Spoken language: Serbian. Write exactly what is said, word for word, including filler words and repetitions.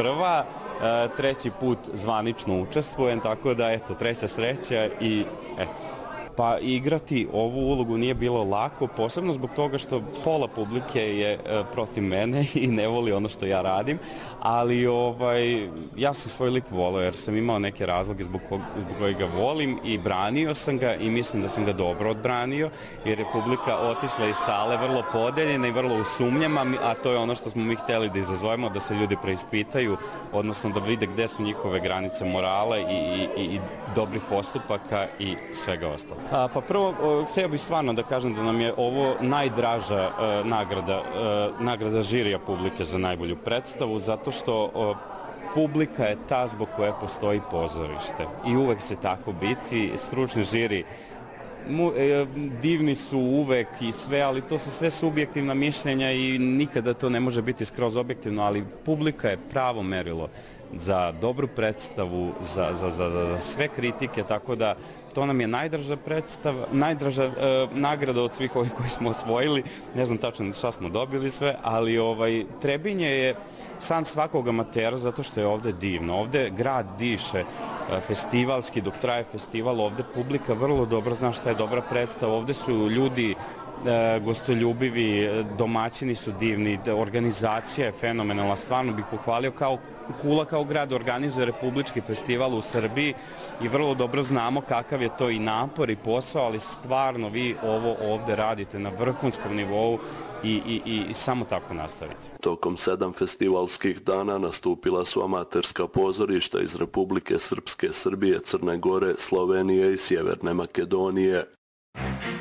prva, treći put zvanično učestvujem, tako da eto, treća sreća i eto. Pa igrati ovu ulogu nije bilo lako, posebno zbog toga što pola publike je e, protiv mene i ne voli ono što ja radim, ali ovaj, ja sam svoj lik volio jer sam imao neke razloge zbog, zbog kojeg ga volim i branio sam ga i mislim da sam ga dobro odbranio jer je publika otišla iz sale vrlo podeljena i vrlo usumnjama, a to je ono što smo mi htjeli da izazovemo, da se ljudi preispitaju, odnosno da vide gde su njihove granice morala i, i, i dobrih postupaka i svega ostalo. A, pa prvo, htio bih stvarno da kažem da nam je ovo najdraža e, nagrada, e, nagrada žirija publike za najbolju predstavu, zato što o, publika je ta zbog koje postoji pozorište. I uvek će tako biti. Stručni žiri mu, e, divni su uvek i sve, ali to su sve subjektivna mišljenja i nikada to ne može biti skroz objektivno, ali publika je pravo merilo za dobru predstavu, za, za, za, za sve kritike, tako da to nam je najdraža predstava, najdraža e, nagrada od svih ovih koji smo osvojili. Ne znam tačno šta smo dobili sve, ali ovaj, Trebinje je san svakog amatera zato što je ovde divno. Ovde grad diše e, festivalski, dok traje festival, ovde publika vrlo dobro zna šta je dobra predstava. Ovde su ljudi e, gostoljubivi, domaćini su divni, organizacija je fenomenalna, stvarno bih pohvalio kao Kula kao grad organizuje republički festival u Srbiji i vrlo dobro znamo kakav je to i napor i posao, ali stvarno vi ovo ovde radite na vrhunskom nivou i, i, i, i samo tako nastavite. Tokom sedam festivalskih dana nastupila su amaterska pozorišta iz Republike Srpske, Srbije, Crne Gore, Slovenije i Sjeverne Makedonije.